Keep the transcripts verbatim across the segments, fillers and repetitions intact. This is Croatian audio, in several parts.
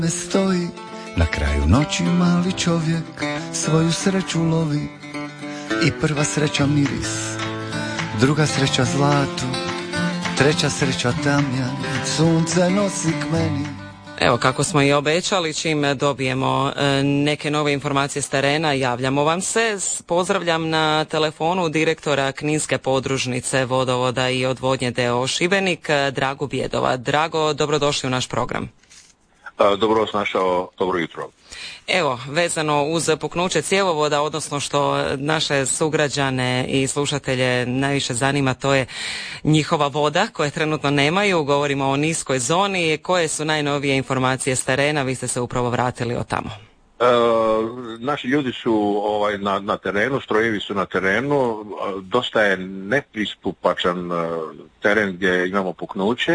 Me stoji na kraju noći mali čovjek, svoju sreću lovi i prva sreća miris, druga sreća zlato, treća sreća tamjan, sunce nosi k meni. Evo, kako smo i obećali, čim dobijemo e, neke nove informacije s terena, javljamo vam se. Pozdravljam na telefonu direktora Kninske podružnice vodovoda i odvodnje d o o Šibenik, Drago Bjedova. Drago, dobrodošli u naš program. Dobro vas našao, dobro jutro. Evo, vezano uz puknuće cjevovoda, odnosno što naše sugrađane i slušatelje najviše zanima, to je njihova voda koje trenutno nemaju. Govorimo o niskoj zoni. Koje su najnovije informacije s terena? Vi ste se upravo vratili od tamo. E, naši ljudi su ovaj, na, na terenu, strojevi su na terenu. Dosta je nepristupačan teren gdje imamo puknuće.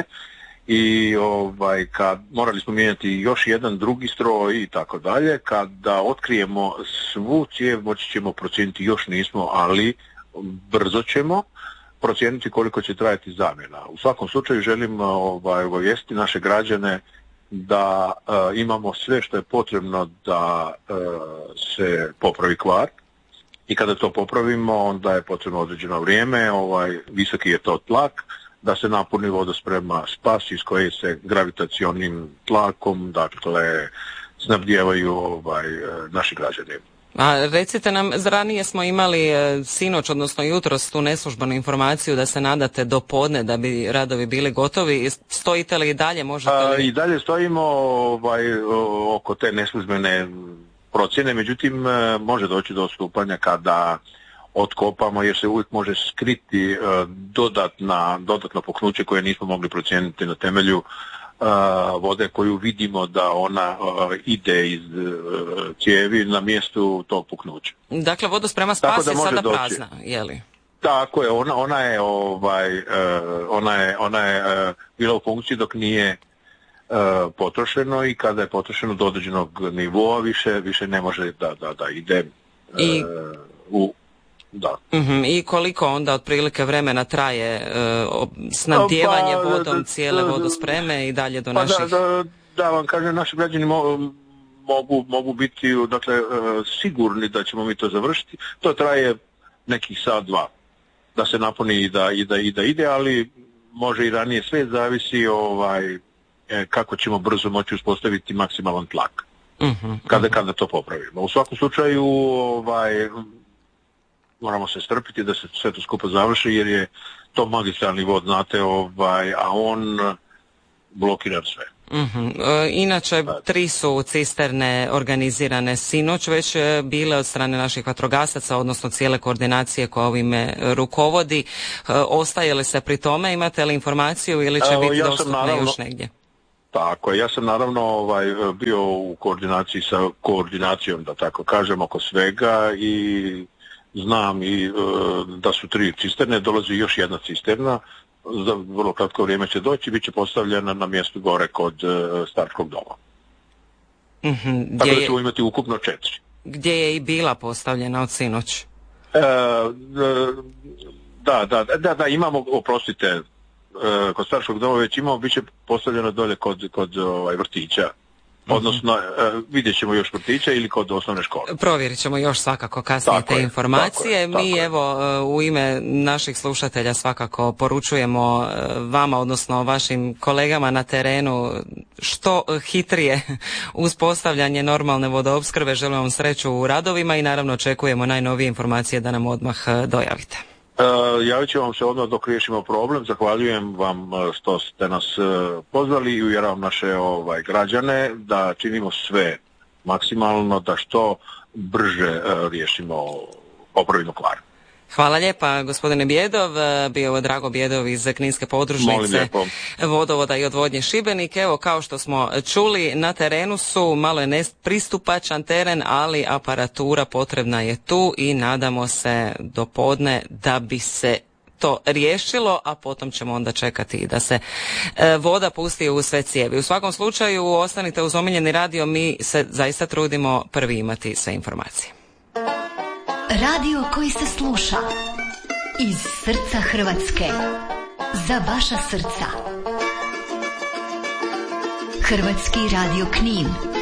I ovaj, kad morali smo mijenjati još jedan drugi stroj i tako dalje, kada otkrijemo svu cijev moći ćemo procijeniti, još nismo, ali brzo ćemo procijeniti koliko će trajati zamjena. U svakom slučaju želim ovaj, obavijestiti naše građane da uh, imamo sve što je potrebno da uh, se popravi kvar i kada to popravimo onda je potrebno određeno vrijeme, ovaj, visoki je to tlak, da se napuni vodosprema Spas iz koje se gravitacionim tlakom, dakle, snabdijevaju ovaj, naši građani. A recite nam, ranije smo imali sinoć, odnosno jutros, tu neslužbenu informaciju da se nadate do podne da bi radovi bili gotovi. Stojite li i dalje? Možete li... A, I dalje stojimo ovaj, oko te neslužbene procjene, međutim može doći do odstupanja kada otkopamo, jer se uvijek može skriti uh, dodatna, dodatno puknuće koje nismo mogli procijeniti na temelju uh, vode koju vidimo da ona uh, ide iz uh, cijevi na mjestu tog puknuća. Dakle, vodosprema Spas je sada doći. Prazna, je li? Tako je, ona, ona je, ovaj, uh, ona je, ona je uh, bila u funkciji dok nije uh, potrošeno i kada je potrošeno do određenog nivoa više, više ne može da, da, da ide uh, I... u Da. Uh-huh. I koliko onda otprilike vremena traje uh, snabdijevanje pa, vodom cijele vodospreme i dalje do pa naših... Da, da, da vam kažem, naši građani mo- mogu, mogu biti dakle, uh, sigurni da ćemo mi to završiti. To traje nekih sat, dva. Da se napuni i da, i da, i da ide, ali može i ranije. Sve zavisi ovaj, kako ćemo brzo moći uspostaviti maksimalan tlak. Uh-huh. Kada, kada to popravimo. U svakom slučaju... Ovaj, moramo se strpiti da se sve to skupo završi jer je to magistralni vod, znate, ovaj, a on blokira sve. Uh-huh. E, inače, tri su cisterne organizirane sinoć već bile od strane naših vatrogasaca, odnosno cijele koordinacije koja ovime rukovodi. E, ostaje li se pri tome? Imate li informaciju ili će biti ja dostupne naravno, još negdje? Tako je, ja sam naravno ovaj, bio u koordinaciji sa koordinacijom, da tako kažem, oko svega i znam i uh, da su tri cisterne, dolazi još jedna cisterna, za vrlo kratko vrijeme će doći, bit će postavljena na mjestu gore kod uh, staračkog doma. Mm-hmm. Tako da ćemo imati ukupno četiri. Gdje je i bila postavljena od sinoć? Uh, da, da, da, da, imamo, oprostite, uh, kod staračkog doma već imamo, bit će postavljena dolje kod, kod ovaj, vrtića. Odnosno, uh, vidjet ćemo još vrtića ili kod osnovne škole. Provjerit ćemo još svakako kasnije tako te je, informacije. Tako je, Mi tako evo je. u ime naših slušatelja svakako poručujemo vama, odnosno vašim kolegama na terenu što hitrije uspostavljanje normalne vodoopskrbe. Želimo vam sreću u radovima i naravno očekujemo najnovije informacije da nam odmah dojavite. Uh, javit ću vam se odmah dok riješimo problem. Zahvaljujem vam što ste nas uh, pozvali i uvjeravam naše ovaj, građane da činimo sve maksimalno da što brže uh, riješimo popravimo kvar. Hvala lijepa gospodine Bjedov, bio je Drago Bjedov iz Kninske podružnice vodovoda i odvodnje Šibenik. Evo, kao što smo čuli, na terenu su, malo je nepristupačan teren, ali aparatura potrebna je tu i nadamo se do podne da bi se to riješilo, a potom ćemo onda čekati da se e, voda pusti u sve cijevi. U svakom slučaju ostanite uz omiljeni radio, mi se zaista trudimo prvi imati sve informacije. Radio koji se sluša iz srca Hrvatske, za vaša srca. Hrvatski radio Knin